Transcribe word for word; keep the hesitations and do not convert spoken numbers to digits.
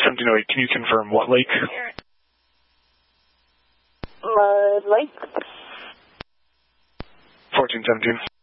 seventeen oh eight, can you confirm what lake? Mud Lake. fourteen seventeen.